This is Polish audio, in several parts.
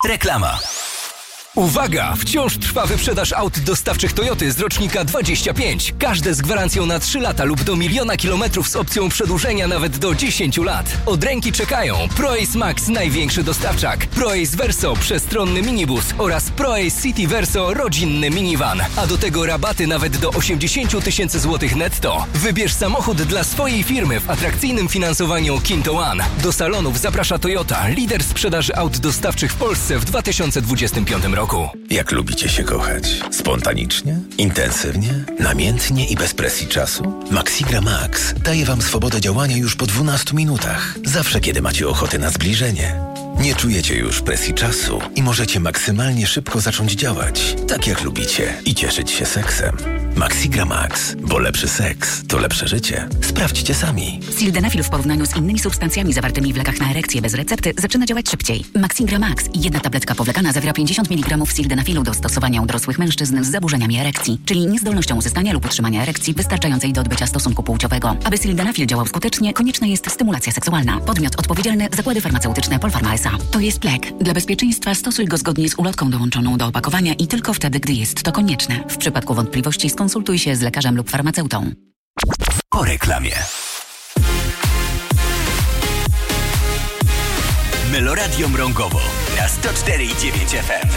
Reklama. Uwaga! Wciąż trwa wyprzedaż aut dostawczych Toyoty z rocznika 25. Każde z gwarancją na 3 lata lub do 1 000 000 kilometrów z opcją przedłużenia nawet do 10 lat. Od ręki czekają ProAce Max, największy dostawczak, ProAce Verso, przestronny minibus oraz ProAce City Verso, rodzinny minivan. A do tego rabaty nawet do 80 000 złotych netto. Wybierz samochód dla swojej firmy w atrakcyjnym finansowaniu Kinto One. Do salonów zaprasza Toyota, lider sprzedaży aut dostawczych w Polsce w 2025 roku. Jak lubicie się kochać? Spontanicznie? Intensywnie? Namiętnie i bez presji czasu? Maxigra Max daje Wam swobodę działania już po 12 minutach. Zawsze, kiedy macie ochotę na zbliżenie. Nie czujecie już presji czasu i możecie maksymalnie szybko zacząć działać, tak jak lubicie, i cieszyć się seksem. Maxigra Max, bo lepszy seks to lepsze życie. Sprawdźcie sami. Sildenafil w porównaniu z innymi substancjami zawartymi w lekach na erekcję bez recepty zaczyna działać szybciej. Maxigra Max i jedna tabletka powlekana zawiera 50 mg sildenafilu do stosowania u dorosłych mężczyzn z zaburzeniami erekcji, czyli niezdolnością uzyskania lub utrzymania erekcji wystarczającej do odbycia stosunku płciowego. Aby sildenafil działał skutecznie, konieczna jest stymulacja seksualna. Podmiot odpowiedzialny: zakłady farmaceutyczne Polpharma S.A. To jest lek. Dla bezpieczeństwa stosuj go zgodnie z ulotką dołączoną do opakowania i tylko wtedy, gdy jest to konieczne. W przypadku wątpliwości skonsultuj się z lekarzem lub farmaceutą. Po reklamie. Meloradio Mrągowo na 104,9 FM.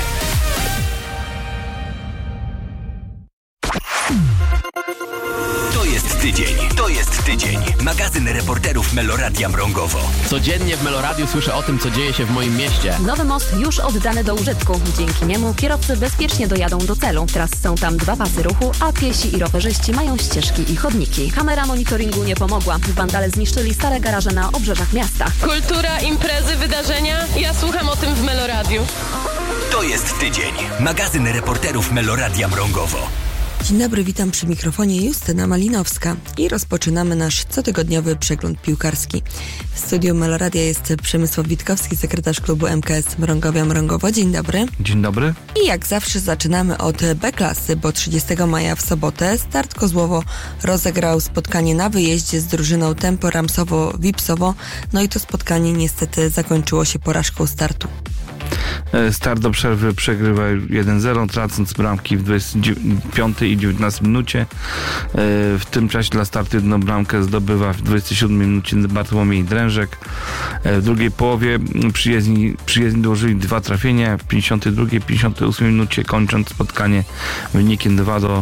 To jest tydzień. Magazyn reporterów Meloradia Mrągowo. Codziennie w Meloradiu słyszę o tym, co dzieje się w moim mieście. Nowy most już oddany do użytku. Dzięki niemu kierowcy bezpiecznie dojadą do celu. Teraz są tam 2 pasy ruchu, a piesi i rowerzyści mają ścieżki i chodniki. Kamera monitoringu nie pomogła. Wandale zniszczyli stare garaże na obrzeżach miasta. Kultura, imprezy, wydarzenia. Ja słucham o tym w Meloradiu. To jest tydzień. Magazyn reporterów Meloradia Mrągowo. Dzień dobry, witam przy mikrofonie Justyna Malinowska i rozpoczynamy nasz cotygodniowy przegląd piłkarski. W studiu Meloradia jest Przemysław Witkowski, sekretarz klubu MKS Mrągowia Mrągowo. Dzień dobry. Dzień dobry. I jak zawsze zaczynamy od B-klasy, bo 30 maja w sobotę Start Kozłowo rozegrał spotkanie na wyjeździe z drużyną Tempo Ramsowo-Wipsowo. No i to spotkanie niestety zakończyło się porażką Startu. Start do przerwy przegrywa 1-0, tracąc bramki w 25 i 19 minucie. W tym czasie dla Startu jedną bramkę zdobywa w 27 minucie Bartłomiej Drężek. W drugiej połowie przyjezdni dołożyli 2 trafienia w 52 i 58 minucie, kończąc spotkanie wynikiem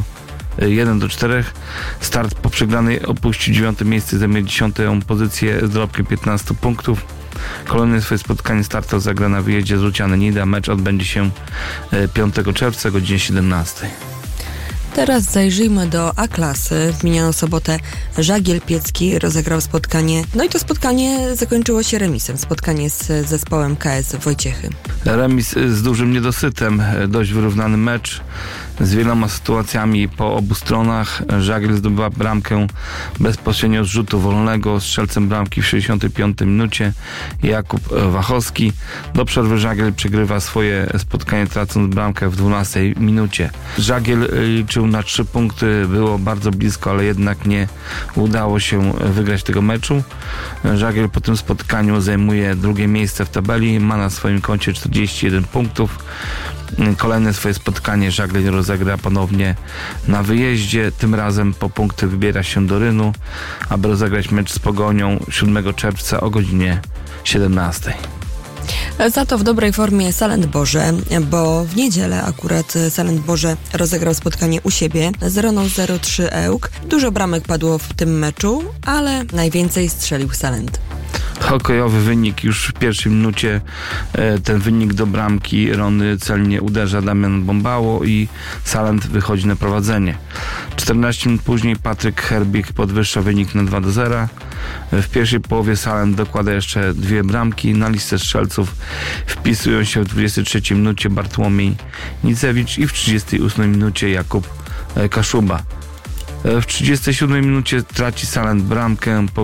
1-4. Start po przegranej opuścił 9 miejsce, zajmie 10 pozycję z dorobkiem 15 punktów. Kolejne swoje spotkanie Startu zagra na wyjeździe z Ruciany Nida. Mecz odbędzie się 5 czerwca o godzinie 17. Teraz zajrzyjmy do A-klasy. W minioną sobotę Żagiel Piecki rozegrał spotkanie. No i to spotkanie zakończyło się remisem. Spotkanie z zespołem KS Wojciechy. Remis z dużym niedosytem. Dość wyrównany mecz z wieloma sytuacjami po obu stronach. Żagiel zdobywa bramkę bezpośrednio z rzutu wolnego. Strzelcem bramki w 65 minucie Jakub Wachowski. Do przerwy Żagiel przegrywa swoje spotkanie, tracąc bramkę w 12 minucie. Żagiel liczył na 3 punkty. Było bardzo blisko, ale jednak nie udało się wygrać tego meczu. Żagiel po tym spotkaniu zajmuje 2. miejsce w tabeli. Ma na swoim koncie 41 punktów. Kolejne swoje spotkanie Żagiel rozegra ponownie na wyjeździe. Tym razem po punkty wybiera się do Rynu, aby rozegrać mecz z Pogonią 7 czerwca o godzinie 17. Za to w dobrej formie Salent Boże, bo w niedzielę akurat Salent Boże rozegrał spotkanie u siebie z Roną 0-3 Ełk. Dużo bramek padło w tym meczu, ale najwięcej strzelił Salent. Hokejowy wynik już w pierwszej minucie. Ten wynik do bramki Rony celnie uderza Damian Bombało i Salent wychodzi na prowadzenie. 14 minut później Patryk Herbik podwyższa wynik na 2-0. W pierwszej połowie Salent dokłada jeszcze 2 bramki. Na listę strzelców wpisują się w 23 minucie Bartłomiej Nicewicz i w 38 minucie Jakub Kaszuba. W 37 minucie traci Salent bramkę po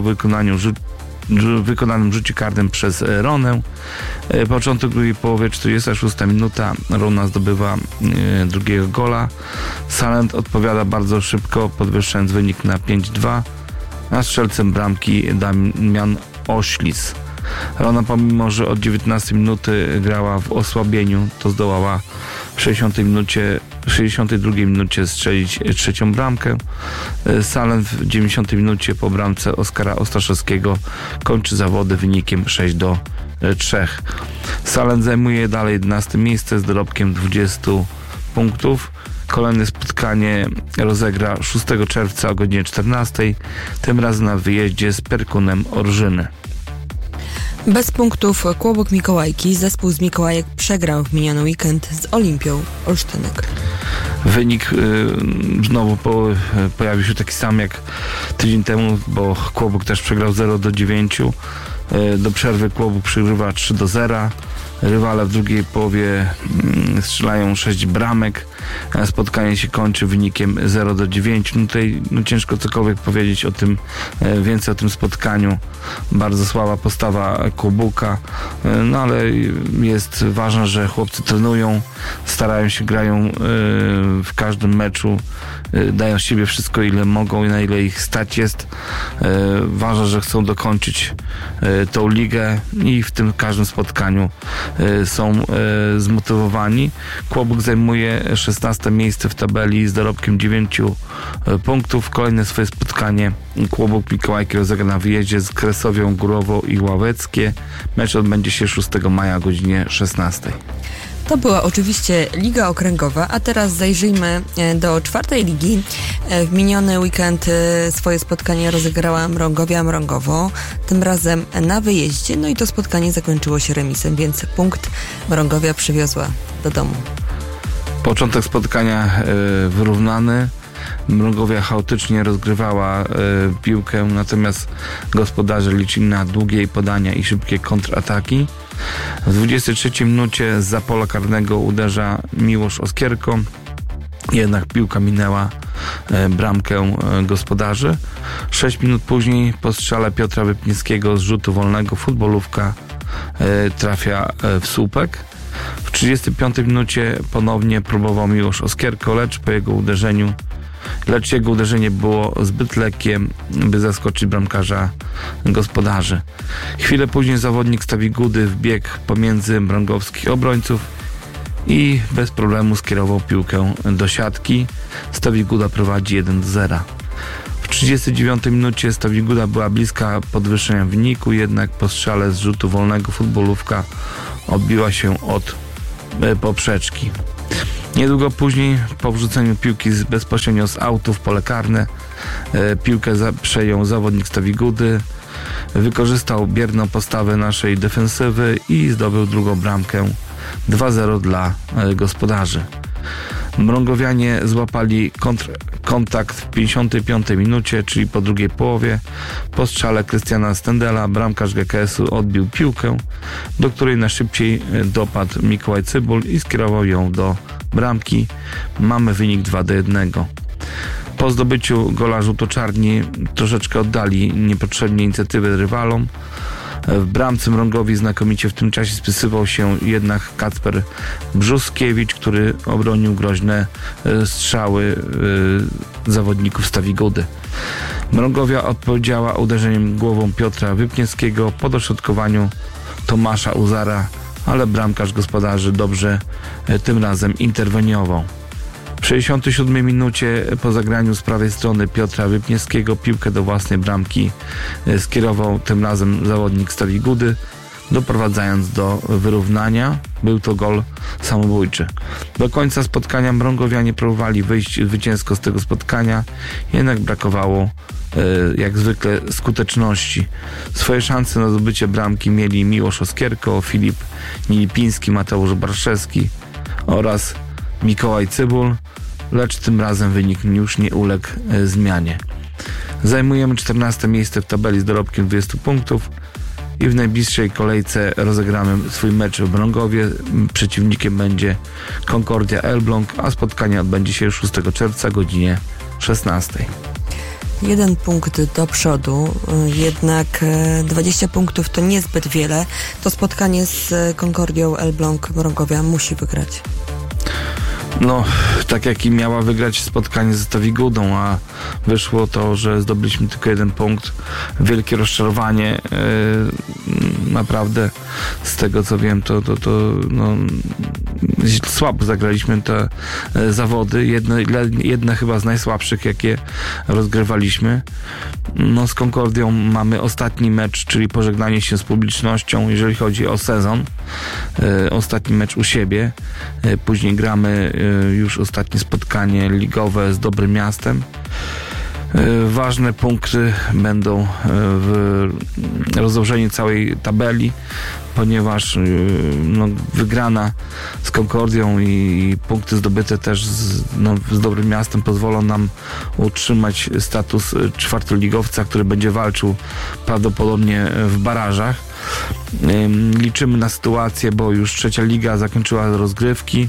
wykonanym rzucie karnym przez Ronę. Początek drugiej połowy, 46 minuta, Rona zdobywa drugiego gola. Salent odpowiada bardzo szybko, podwyższając wynik na 5-2, a strzelcem bramki Damian Oślis. Ona pomimo, że od 19 minuty grała w osłabieniu, to zdołała w 62 minucie strzelić trzecią bramkę. Salent w 90 minucie po bramce Oskara Ostaszewskiego kończy zawody wynikiem 6-3. Salent zajmuje dalej 11 miejsce z dorobkiem 20 punktów. Kolejne spotkanie rozegra 6 czerwca o godzinie 14, tym razem na wyjeździe z Perkunem Orżyny. Bez punktów Kłobok Mikołajki. Zespół z Mikołajek przegrał w miniony weekend z Olimpią Olsztynek. Wynik znowu pojawił się taki sam jak tydzień temu, bo Kłobok też przegrał 0-9. Do przerwy Kłobok przegrywa 3-0. Rywale w drugiej połowie strzelają 6 bramek. Spotkanie się kończy wynikiem 0-9. Tutaj ciężko cokolwiek powiedzieć o tym, więcej o tym spotkaniu. Bardzo słaba postawa Kłobuka, ale jest ważne, że chłopcy trenują, starają się, grają w każdym meczu, dają z siebie wszystko, ile mogą i na ile ich stać jest. Ważne, że chcą dokończyć tą ligę i w tym każdym spotkaniu są zmotywowani. Kłobuk zajmuje 16 miejsce w tabeli z dorobkiem 9 punktów. Kolejne swoje spotkanie Kłobuk Mikołajki rozegra na wyjeździe z Kresowią, Górowo i Ławeckie. Mecz odbędzie się 6 maja o godzinie 16. To była oczywiście Liga Okręgowa, a teraz zajrzyjmy do 4. ligi. W miniony weekend swoje spotkanie rozegrała Mrągowia Mrągowo, tym razem na wyjeździe, no i to spotkanie zakończyło się remisem, więc punkt Mrągowia przywiozła do domu. Początek spotkania wyrównany. Mrągowia chaotycznie rozgrywała piłkę, natomiast gospodarze liczyli na długie podania i szybkie kontrataki. W 23 minucie zza pola karnego uderza Miłosz Oskierko, jednak piłka minęła bramkę gospodarzy. 6 minut później po strzale Piotra Wypnickiego z rzutu wolnego futbolówka trafia w słupek. W 35 minucie ponownie próbował Miłosz Oskierko, lecz jego uderzenie było zbyt lekkie, by zaskoczyć bramkarza gospodarzy. Chwilę później zawodnik Stawigudy wbiegł pomiędzy mrągowskich obrońców i bez problemu skierował piłkę do siatki. Stawiguda prowadzi 1-0. W 39 minucie Stawiguda była bliska podwyższenia wyniku, jednak po strzale z rzutu wolnego futbolówka odbiła się od poprzeczki. Niedługo później, po wrzuceniu piłki bezpośrednio z autu w pole karne, piłkę przejął zawodnik Stawigudy, wykorzystał bierną postawę naszej defensywy i zdobył drugą bramkę. 2-0 dla gospodarzy. Mrągowianie złapali kontakt w 55 minucie, czyli po drugiej połowie. Po strzale Krystiana Stendela bramkarz GKS-u odbił piłkę, do której najszybciej dopadł Mikołaj Cybul i skierował ją do bramki. Mamy wynik 2-1. Po zdobyciu gola żółto-czarni troszeczkę oddali niepotrzebnie inicjatywę rywalom. W bramce Mrągowi znakomicie w tym czasie spisywał się jednak Kacper Brzuskiewicz, który obronił groźne strzały zawodników Stawigudy. Mrągowia odpowiedziała uderzeniem głową Piotra Wypnieckiego po dośrodkowaniu Tomasza Uzara, ale bramkarz gospodarzy dobrze tym razem interweniował. W 67 minucie po zagraniu z prawej strony Piotra Wypnieckiego piłkę do własnej bramki skierował tym razem zawodnik Stawigudy, doprowadzając do wyrównania. Był to gol samobójczy. Do końca spotkania Mrągowianie próbowali wyjść zwycięsko z tego spotkania, jednak brakowało jak zwykle skuteczności. Swoje szanse na zdobycie bramki mieli Miłosz Oskierko, Filip Nilipiński, Mateusz Barszewski oraz Mikołaj Cybul, lecz tym razem wynik już nie uległ zmianie. Zajmujemy 14 miejsce w tabeli z dorobkiem 20 punktów i w najbliższej kolejce rozegramy swój mecz w Mrągowie. Przeciwnikiem będzie Concordia Elbląg, a spotkanie odbędzie się 6 czerwca o godzinie 16. 1 punkt do przodu, jednak 20 punktów to niezbyt wiele. To spotkanie z Concordią Elbląg Mrągowia musi wygrać. No, tak jak i miała wygrać spotkanie ze Stawigudą, a wyszło to, że zdobyliśmy tylko 1 punkt. Wielkie rozczarowanie. naprawdę z tego co wiem, to słabo zagraliśmy te zawody. Jedne chyba z najsłabszych, jakie rozgrywaliśmy. No, z Concordią mamy ostatni mecz, czyli pożegnanie się z publicznością, jeżeli chodzi o sezon. Ostatni mecz u siebie. Później gramy już ostatnie spotkanie ligowe z Dobrym Miastem. Ważne punkty będą w rozłożeniu całej tabeli, ponieważ wygrana z Concordią i punkty zdobyte też z Dobrym Miastem pozwolą nam utrzymać status czwartoligowca, który będzie walczył prawdopodobnie w barażach. Liczymy na sytuację, bo już trzecia liga zakończyła rozgrywki.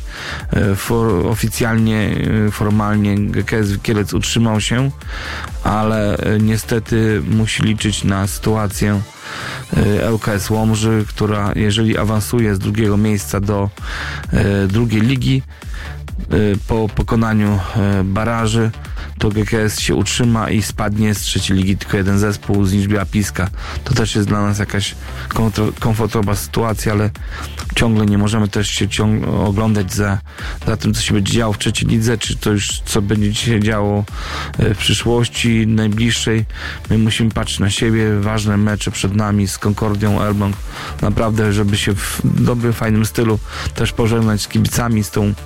Formalnie GKS Wikielec utrzymał się, ale niestety musi liczyć na sytuację ŁKS Łomży, która jeżeli awansuje z drugiego miejsca do drugiej ligi po pokonaniu baraży, to GKS się utrzyma i spadnie z trzeciej ligi tylko jeden zespół z Niżbiała Piska. To też jest dla nas jakaś komfortowa sytuacja, ale ciągle nie możemy też się oglądać za tym, co się będzie działo w trzeciej lidze, czy to już co będzie się działo w przyszłości najbliższej. My musimy patrzeć na siebie, ważne mecze przed nami z Concordią, Elbląg. Naprawdę, żeby się w dobrym, fajnym stylu też pożegnać z kibicami, z tą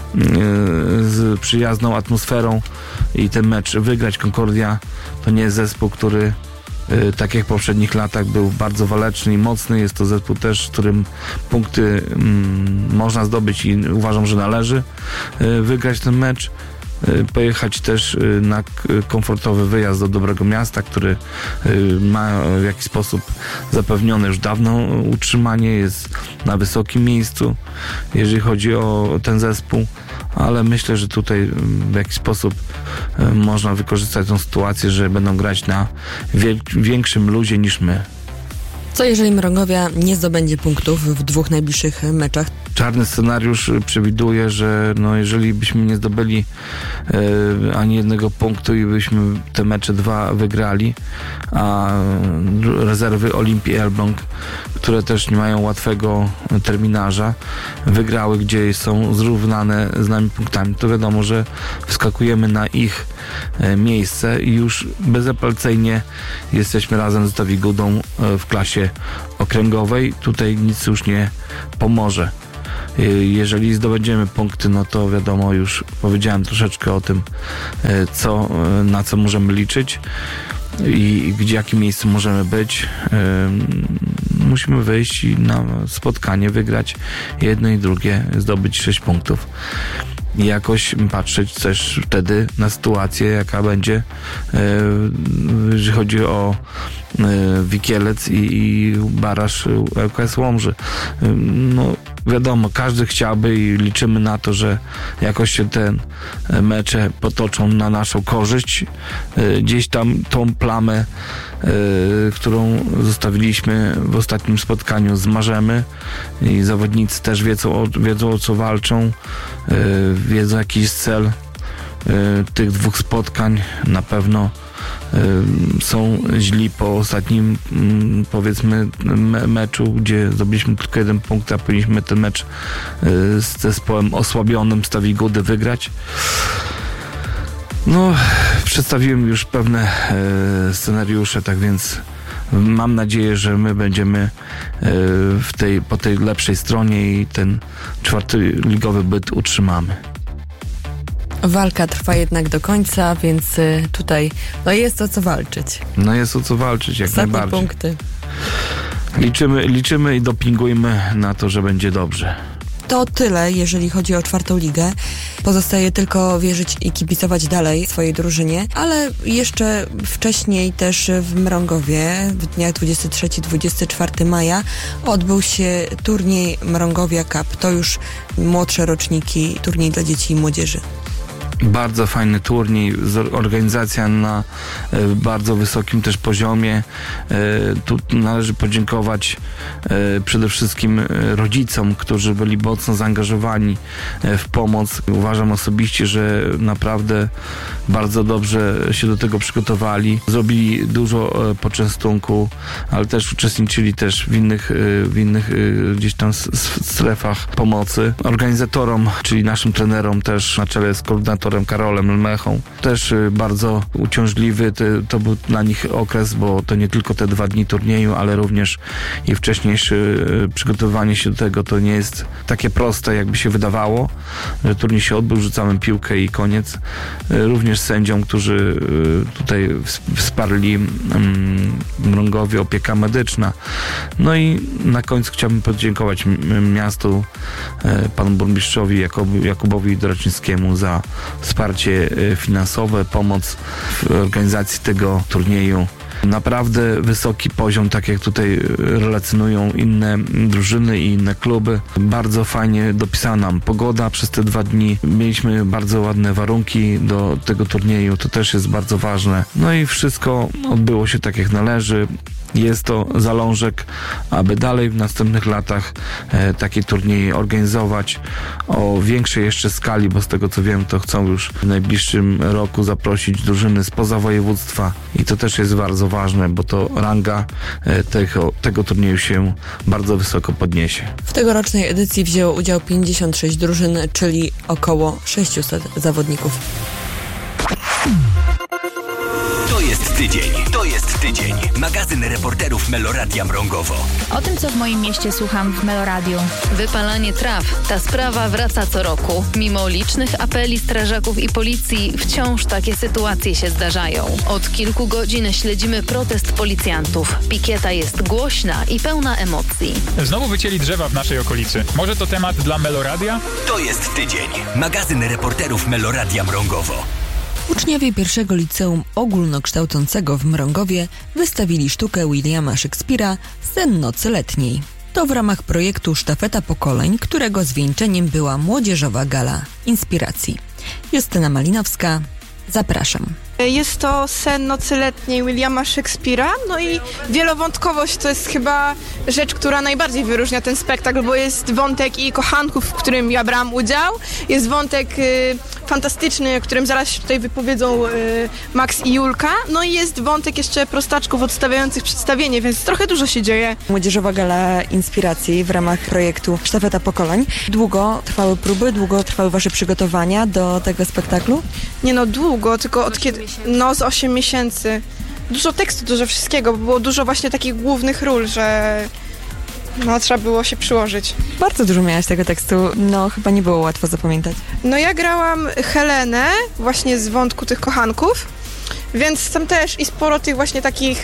z przyjazną atmosferą i ten mecz wygrać. Concordia to nie jest zespół, który tak jak w poprzednich latach był bardzo waleczny i mocny. Jest to zespół też, w którym punkty można zdobyć i uważam, że należy wygrać ten mecz. Pojechać też na komfortowy wyjazd do Dobrego Miasta, który ma w jakiś sposób zapewnione już dawno utrzymanie, jest na wysokim miejscu, jeżeli chodzi o ten zespół, ale myślę, że tutaj w jakiś sposób można wykorzystać tą sytuację, że będą grać na większym luzie niż my. Co jeżeli Mrągowia nie zdobędzie punktów w 2 najbliższych meczach? Czarny scenariusz przewiduje, że jeżeli byśmy nie zdobyli ani jednego punktu i byśmy te mecze 2 wygrali, a rezerwy Olimpii Elbląg, które też nie mają łatwego terminarza, wygrały, gdzie są zrównane z nami punktami, to wiadomo, że wskakujemy na ich miejsce i już bezapelacyjnie jesteśmy razem z Dawigudą w klasie okręgowej. Tutaj nic już nie pomoże. Jeżeli zdobędziemy punkty, no to wiadomo, już powiedziałem troszeczkę o tym, na co możemy liczyć i w jakim miejscu możemy być. Musimy wyjść i na spotkanie wygrać jedno i drugie, zdobyć 6 punktów. I jakoś patrzeć też wtedy na sytuację, jaka będzie, jeżeli chodzi o Wikielec i baraż ŁKS Łomży. Wiadomo, każdy chciałby i liczymy na to, że jakoś się te mecze potoczą na naszą korzyść. Gdzieś tam tą plamę, którą zostawiliśmy w ostatnim spotkaniu, zmarzemy i zawodnicy też wiedzą o co walczą, wiedzą jakiś cel tych 2 spotkań. Na pewno są źli po ostatnim, powiedzmy, meczu, gdzie zdobyliśmy tylko 1 punkt, a powinniśmy ten mecz z zespołem osłabionym z Dawigudy wygrać. Przedstawiłem już pewne scenariusze, tak więc mam nadzieję, że my będziemy po tej lepszej stronie i ten 4. ligowy byt utrzymamy. Walka trwa jednak do końca, więc tutaj jest o co walczyć. Jest o co walczyć, jak ostatnie najbardziej. Punkty. Liczymy i dopingujmy na to, że będzie dobrze. To tyle, jeżeli chodzi o 4. ligę. Pozostaje tylko wierzyć i kibicować dalej swojej drużynie, ale jeszcze wcześniej też w Mrągowie w dniach 23-24 maja odbył się turniej Mrągowia Cup. To już młodsze roczniki, turniej dla dzieci i młodzieży. Bardzo fajny turniej, organizacja na bardzo wysokim też poziomie. Tu należy podziękować przede wszystkim rodzicom, którzy byli mocno zaangażowani w pomoc. Uważam osobiście, że naprawdę bardzo dobrze się do tego przygotowali. Zrobili dużo poczęstunku, ale też uczestniczyli też w innych gdzieś tam strefach pomocy. Organizatorom, czyli naszym trenerom też na czele z koordynatorem Karolem Lmechą. Też bardzo uciążliwy to był dla nich okres, bo to nie tylko te 2 dni turnieju, ale również i wcześniejsze przygotowanie się do tego to nie jest takie proste, jakby się wydawało, że turniej się odbył, rzucamy piłkę i koniec. Również sędziom, którzy tutaj wsparli Mrągowie, opieka medyczna. No i na końcu chciałbym podziękować miastu, panu burmistrzowi Jakubowi Doraczyńskiemu za wsparcie finansowe, pomoc w organizacji tego turnieju. Naprawdę wysoki poziom, tak jak tutaj relacjonują inne drużyny i inne kluby. Bardzo fajnie dopisała nam pogoda przez te 2 dni. Mieliśmy bardzo ładne warunki do tego turnieju, to też jest bardzo ważne. No i wszystko odbyło się tak jak należy. Jest to zalążek, aby dalej w następnych latach takie turnieje organizować o większej jeszcze skali, bo z tego co wiem, to chcą już w najbliższym roku zaprosić drużyny spoza województwa i to też jest bardzo ważne, bo to ranga tego turnieju się bardzo wysoko podniesie. W tegorocznej edycji wzięło udział 56 drużyn, czyli około 600 zawodników. To jest tydzień. Magazyn reporterów Meloradia Mrągowo. O tym, co w moim mieście słucham w Meloradiu. Wypalanie traw. Ta sprawa wraca co roku. Mimo licznych apeli strażaków i policji, wciąż takie sytuacje się zdarzają. Od kilku godzin śledzimy protest policjantów. Pikieta jest głośna i pełna emocji. Znowu wycięli drzewa w naszej okolicy. Może to temat dla Meloradia? To jest tydzień. Magazyn reporterów Meloradia Mrągowo. Uczniowie pierwszego liceum ogólnokształcącego w Mrągowie wystawili sztukę Williama Shakespeare'a Sen nocy letniej. To w ramach projektu Sztafeta Pokoleń, którego zwieńczeniem była młodzieżowa gala inspiracji. Justyna Malinowska, zapraszam. Jest to Sen nocy letniej Williama Shakespeare'a, no i wielowątkowość to jest chyba rzecz, która najbardziej wyróżnia ten spektakl, bo jest wątek i kochanków, w którym ja brałam udział, jest wątek fantastyczny, o którym zaraz się tutaj wypowiedzą Max i Julka, no i jest wątek jeszcze prostaczków odstawiających przedstawienie, więc trochę dużo się dzieje. Młodzieżowa gala inspiracji w ramach projektu Sztafeta Pokoleń. Długo trwały próby, długo trwały wasze przygotowania do tego spektaklu? Nie no, długo, tylko od kiedy... No, z 8 miesięcy. Dużo tekstu, dużo wszystkiego, bo było dużo właśnie takich głównych ról, że no, trzeba było się przyłożyć. Bardzo dużo miałaś tego tekstu, no chyba nie było łatwo zapamiętać. No ja grałam Helenę, właśnie z wątku tych kochanków, więc tam też i sporo tych właśnie takich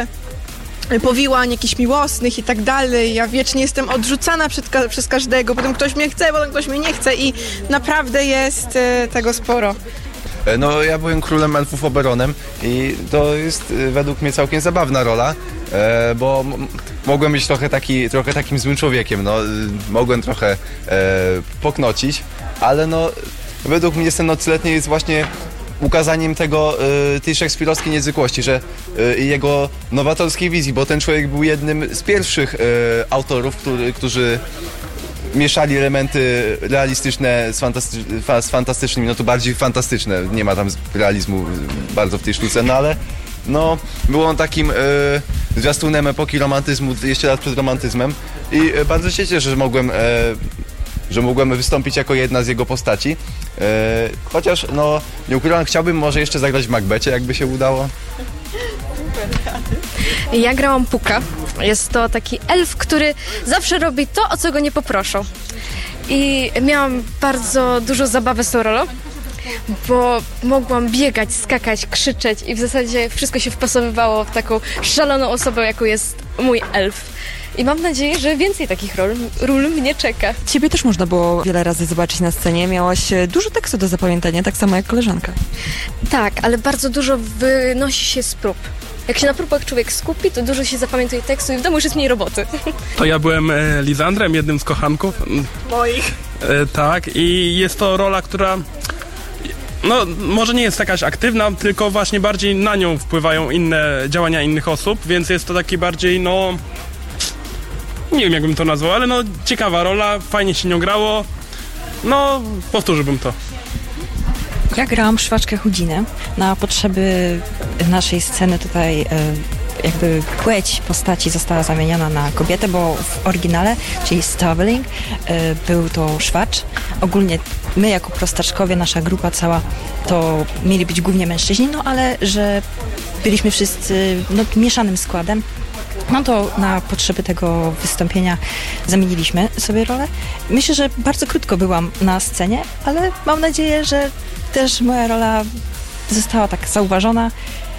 powiłań jakichś miłosnych i tak dalej. Ja wiecznie jestem odrzucana przez każdego, potem ktoś mnie chce, potem ktoś mnie nie chce i naprawdę jest tego sporo. No ja byłem królem elfów Oberonem i to jest według mnie całkiem zabawna rola, bo mogłem być trochę takim złym człowiekiem, no mogłem trochę poknocić, ale no według mnie Sen nocy letniej jest właśnie ukazaniem tej szekspirowskiej niezwykłości, że jego nowatorskiej wizji, bo ten człowiek był jednym z pierwszych autorów, którzy mieszali elementy realistyczne z fantastycznymi, no to bardziej fantastyczne, nie ma tam realizmu bardzo w tej sztuce, no ale no, był on takim zwiastunem epoki romantyzmu, jeszcze lat przed romantyzmem i bardzo się cieszę, że mogłem wystąpić jako jedna z jego postaci, chociaż no, nie ukrywam, chciałbym może jeszcze zagrać w Macbecie, jakby się udało. Ja grałam Puka. Jest to taki elf, który zawsze robi to, o co go nie poproszą. I miałam bardzo dużo zabawy z tą rolą, bo mogłam biegać, skakać, krzyczeć i w zasadzie wszystko się wpasowywało w taką szaloną osobę, jaką jest mój elf. I mam nadzieję, że więcej takich ról mnie czeka. Ciebie też można było wiele razy zobaczyć na scenie. Miałaś dużo tekstu do zapamiętania, tak samo jak koleżanka. Tak, ale bardzo dużo wynosi się z prób. Jak się na próbach człowiek skupi, to dużo się zapamiętuje tekstu i w domu już jest mniej roboty. To ja byłem Lizandrem, jednym z kochanków. Moich. Tak, i jest to rola, która no może nie jest jakaś aktywna, tylko właśnie bardziej na nią wpływają inne działania innych osób, więc jest to taki bardziej, no nie wiem jakbym to nazwał, ale no ciekawa rola, fajnie się nią grało, no powtórzyłbym to. Ja grałam szwaczkę Chudzinę na potrzeby naszej sceny tutaj. Jakby płeć postaci została zamieniona na kobietę, bo w oryginale, czyli Starveling, był to szwacz. Ogólnie my jako prostaczkowie, nasza grupa cała, to mieli być głównie mężczyźni, no ale że byliśmy wszyscy mieszanym składem, no to na potrzeby tego wystąpienia zamieniliśmy sobie rolę. Myślę, że bardzo krótko byłam na scenie, ale mam nadzieję, że też moja rola została tak zauważona.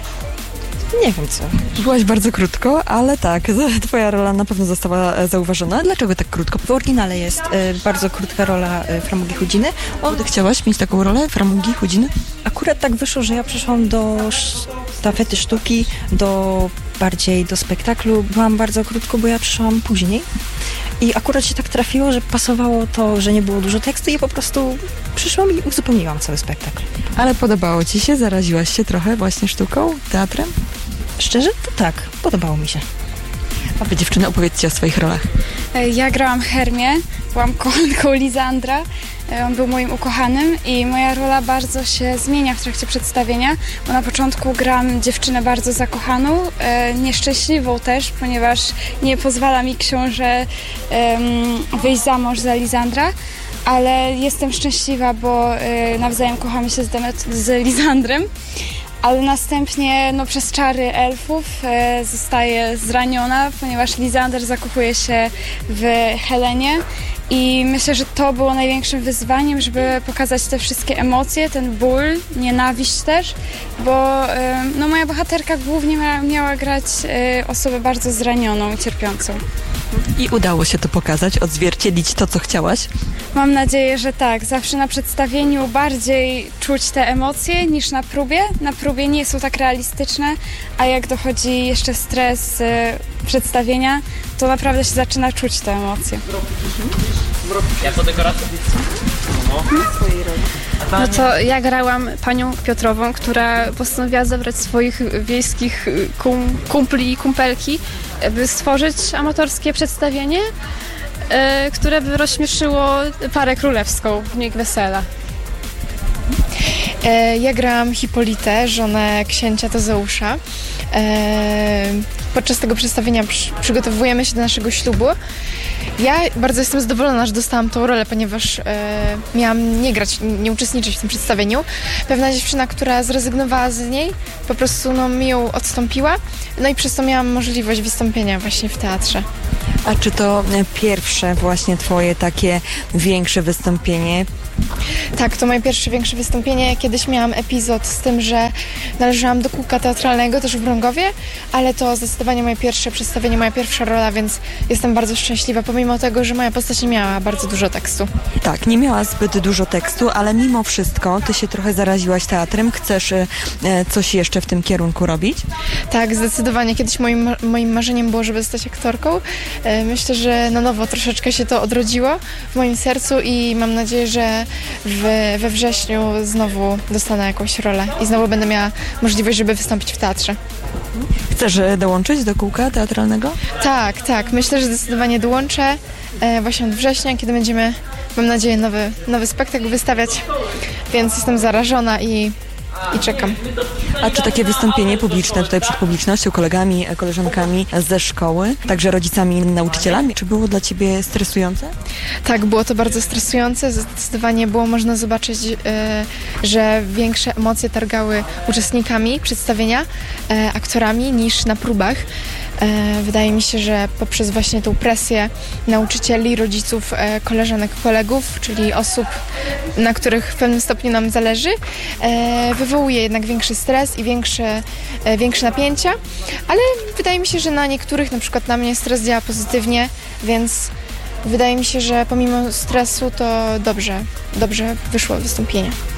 Nie wiem co. Byłaś bardzo krótko, ale tak, twoja rola na pewno została zauważona. Dlaczego tak krótko? W oryginale jest bardzo krótka rola Framugi Chudziny. Ty chciałaś mieć taką rolę Framugi Chudziny? Akurat tak wyszło, że ja przyszłam do sztafety sztuki, bardziej do spektaklu. Byłam bardzo krótko, bo ja przyszłam później. I akurat się tak trafiło, że pasowało to, że nie było dużo tekstu i ja po prostu przyszłam i uzupełniłam cały spektakl. Ale podobało ci się? Zaraziłaś się trochę właśnie sztuką, teatrem? Szczerze? To tak, podobało mi się. A wy dziewczyny, opowiedzcie o swoich rolach. Ja grałam Hermię, byłam kochanką Lisandra. On był moim ukochanym i moja rola bardzo się zmienia w trakcie przedstawienia, bo na początku gram dziewczynę bardzo zakochaną, nieszczęśliwą też, ponieważ nie pozwala mi książę wyjść za mąż za Lisandra, ale jestem szczęśliwa, bo nawzajem kochamy się z Lisandrem. Ale następnie przez czary elfów zostaje zraniona, ponieważ Lisander zakochuje się w Helenie i myślę, że to było największym wyzwaniem, żeby pokazać te wszystkie emocje, ten ból, nienawiść też, bo moja bohaterka głównie miała grać osobę bardzo zranioną i cierpiącą. I udało się to pokazać, odzwierciedlić to, co chciałaś? Mam nadzieję, że tak. Zawsze na przedstawieniu bardziej czuć te emocje niż na próbie. Na próbie nie są tak realistyczne, a jak dochodzi jeszcze stres przedstawienia, to naprawdę się zaczyna czuć te emocje. Jako dekoracja? No to ja grałam panią Piotrową, która postanowiła zebrać swoich wiejskich kumpli i kumpelki, by stworzyć amatorskie przedstawienie, które by rozśmieszyło parę królewską w dniu wesela. Ja grałam Hipolitę, żonę księcia Tezeusza. Podczas tego przedstawienia przygotowujemy się do naszego ślubu. Ja bardzo jestem zadowolona, że dostałam tą rolę, ponieważ miałam nie uczestniczyć w tym przedstawieniu. Pewna dziewczyna, która zrezygnowała z niej, po prostu mi ją odstąpiła, no i przez to miałam możliwość wystąpienia właśnie w teatrze. A czy to pierwsze właśnie twoje takie większe wystąpienie? Tak, to moje pierwsze większe wystąpienie. Kiedyś miałam epizod z tym, że należałam do kółka teatralnego też w Wrągowie, ale to zdecydowanie moje pierwsze przedstawienie, moja pierwsza rola, więc jestem bardzo szczęśliwa, pomimo tego, że moja postać nie miała bardzo dużo tekstu. Tak, nie miała zbyt dużo tekstu, ale mimo wszystko ty się trochę zaraziłaś teatrem. Chcesz coś jeszcze w tym kierunku robić? Tak, zdecydowanie. Kiedyś moim marzeniem było, żeby zostać aktorką. Myślę, że na nowo troszeczkę się to odrodziło w moim sercu i mam nadzieję, że we wrześniu znowu dostanę jakąś rolę i znowu będę miała możliwość, żeby wystąpić w teatrze. Chcesz dołączyć do kółka teatralnego? Tak. Myślę, że zdecydowanie dołączę właśnie od września, kiedy będziemy, mam nadzieję, nowy spektakl wystawiać, więc jestem zarażona i czekam. A czy takie wystąpienie publiczne tutaj przed publicznością, kolegami, koleżankami ze szkoły, także rodzicami, nauczycielami, czy było dla ciebie stresujące? Tak, było to bardzo stresujące. Zdecydowanie było można zobaczyć, że większe emocje targały uczestnikami przedstawienia, aktorami niż na próbach. Wydaje mi się, że poprzez właśnie tą presję nauczycieli, rodziców, koleżanek, kolegów, czyli osób, na których w pewnym stopniu nam zależy, wywołuje jednak większy stres i większe napięcia, ale wydaje mi się, że na niektórych, na przykład na mnie, stres działa pozytywnie, więc wydaje mi się, że pomimo stresu to dobrze wyszło wystąpienie.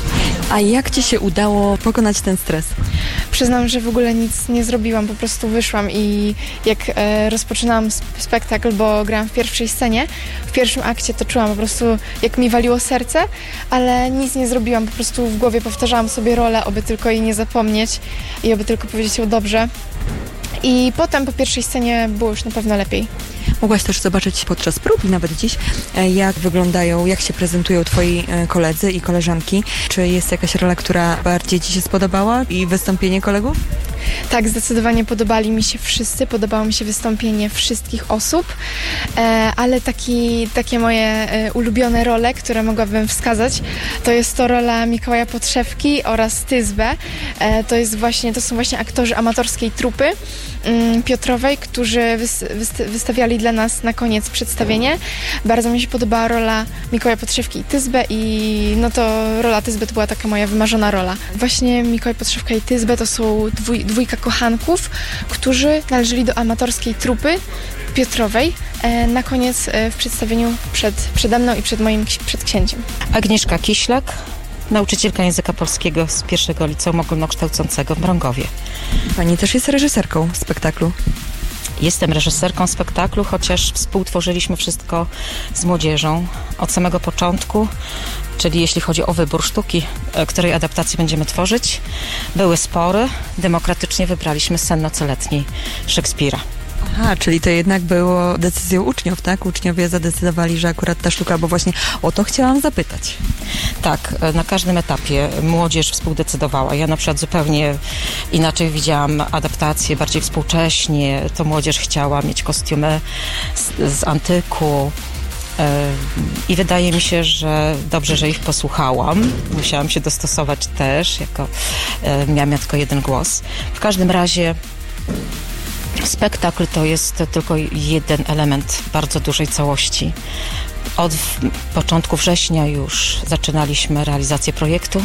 A jak ci się udało pokonać ten stres? Przyznam, że w ogóle nic nie zrobiłam, po prostu wyszłam i jak rozpoczynałam spektakl, bo grałam w pierwszej scenie, w pierwszym akcie to czułam po prostu, jak mi waliło serce, ale nic nie zrobiłam, po prostu w głowie powtarzałam sobie rolę, oby tylko jej nie zapomnieć i oby tylko powiedzieć ją dobrze. I potem po pierwszej scenie było już na pewno lepiej. Mogłaś też zobaczyć podczas prób i nawet dziś, jak wyglądają, jak się prezentują twoi koledzy i koleżanki. Czy jest jakaś rola, która bardziej ci się spodobała i wystąpienie kolegów? Tak, zdecydowanie podobali mi się wszyscy, podobało mi się wystąpienie wszystkich osób, ale takie moje ulubione role, które mogłabym wskazać, to jest to rola Mikołaja Potrzewki oraz Tyzbę. To są właśnie aktorzy amatorskiej trupy Piotrowej, którzy wystawiali dla nas na koniec przedstawienie. Bardzo mi się podobała rola Mikołaja Potrzewki i Tyzbę i no to rola Tyzby to była taka moja wymarzona rola. Właśnie Mikołaj Potrzewka i Tyzbę to są dwójka kochanków, którzy należeli do amatorskiej trupy Piotrowej na koniec w przedstawieniu przede mną i przed księciem. Agnieszka Kiślak, nauczycielka języka polskiego z pierwszego liceum ogólnokształcącego w Mrągowie. Pani też jest reżyserką spektaklu. Jestem reżyserką spektaklu, chociaż współtworzyliśmy wszystko z młodzieżą od samego początku, czyli jeśli chodzi o wybór sztuki, której adaptacji będziemy tworzyć, były spory. Demokratycznie wybraliśmy Sen nocy-letniej Szekspira. Aha, czyli to jednak było decyzją uczniów, tak? Uczniowie zadecydowali, że akurat ta sztuka, bo właśnie o to chciałam zapytać. Tak, na każdym etapie młodzież współdecydowała. Ja na przykład zupełnie inaczej widziałam adaptację, bardziej współcześnie. To młodzież chciała mieć kostiumy z antyku. I wydaje mi się, że dobrze, że ich posłuchałam. Musiałam się dostosować też, miałam tylko jeden głos. W każdym razie spektakl to jest tylko jeden element bardzo dużej całości. Od początku września już zaczynaliśmy realizację projektu.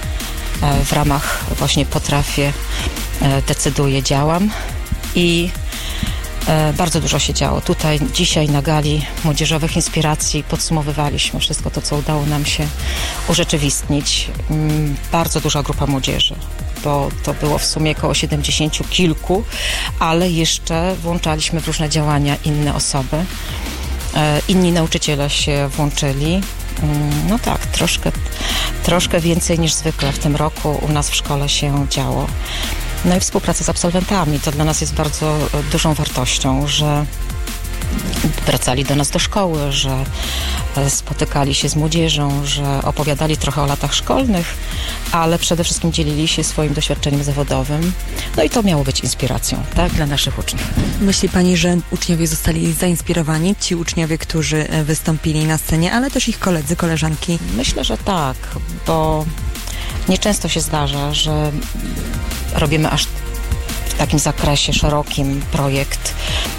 W ramach właśnie Potrafię, Decyduję, Działam i bardzo dużo się działo. Tutaj dzisiaj na gali młodzieżowych inspiracji podsumowywaliśmy wszystko to, co udało nam się urzeczywistnić. Bardzo duża grupa młodzieży, bo to było w sumie około 70 kilku, ale jeszcze włączaliśmy w różne działania inne osoby. Inni nauczyciele się włączyli. No tak, troszkę więcej niż zwykle w tym roku u nas w szkole się działo. No i współpraca z absolwentami. To dla nas jest bardzo dużą wartością, że wracali do nas do szkoły, że spotykali się z młodzieżą, że opowiadali trochę o latach szkolnych, ale przede wszystkim dzielili się swoim doświadczeniem zawodowym. No i to miało być inspiracją, tak, dla naszych uczniów. Myśli pani, że uczniowie zostali zainspirowani? Ci uczniowie, którzy wystąpili na scenie, ale też ich koledzy, koleżanki? Myślę, że tak, bo nieczęsto się zdarza, że robimy aż w takim zakresie szerokim projekt.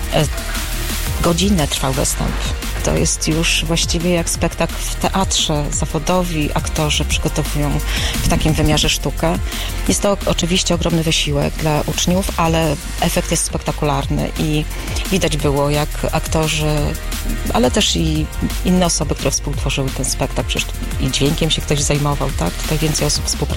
Godzinę trwał występ. To jest już właściwie jak spektakl w teatrze. Zawodowi aktorzy przygotowują w takim wymiarze sztukę. Jest to oczywiście ogromny wysiłek dla uczniów, ale efekt jest spektakularny i widać było, jak aktorzy, ale też i inne osoby, które współtworzyły ten spektakl, przecież i dźwiękiem się ktoś zajmował, tak? Tutaj więcej osób współpracuje.